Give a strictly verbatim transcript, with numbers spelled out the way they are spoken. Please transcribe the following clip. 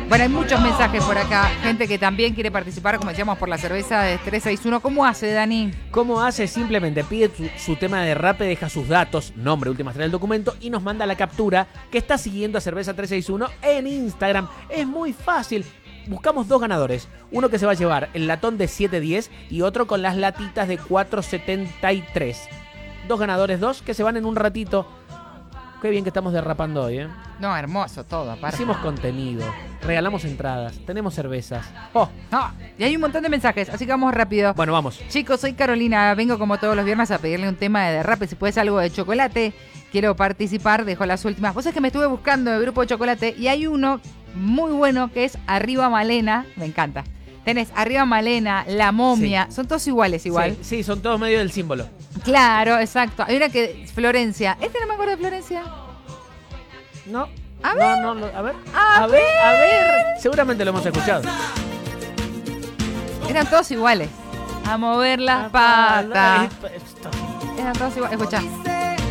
Bueno, hay muchos mensajes por acá. Gente que también quiere participar, como decíamos, por la cerveza de tres seis uno. ¿Cómo hace, Dani? ¿Cómo hace? Simplemente pide su, su tema de derrape, deja sus datos, nombre, última estrella del documento y nos manda la captura que está siguiendo a Cerveza tres seis uno en Instagram. Es muy fácil. Buscamos dos ganadores. Uno que se va a llevar el latón de siete diez y otro con las latitas de cuatro setenta y tres. Dos ganadores, dos que se van en un ratito. Qué bien que estamos derrapando hoy, ¿eh? No, hermoso todo, aparte. Hicimos contenido, regalamos entradas, tenemos cervezas. ¡Oh! No, y hay un montón de mensajes, así que vamos rápido. Bueno, vamos. Chicos, soy Carolina, vengo como todos los viernes a pedirle un tema de derrape, si puedes algo de chocolate. Quiero participar, dejo las últimas. Vos es que me estuve buscando el grupo de chocolate y hay uno muy bueno que es Arriba Malena, me encanta. Tenés Arriba Malena, La Momia, sí. Son todos iguales igual. Sí, sí, son todos medio del símbolo. Claro, exacto. Hay una que Florencia. ¿Este no me acuerdo de Florencia? No. A ver. No, no, a ver. A, a ver, ver, a ver. Seguramente lo hemos escuchado. Eran todos iguales. A mover las patas. Eran todos iguales. Escuchá.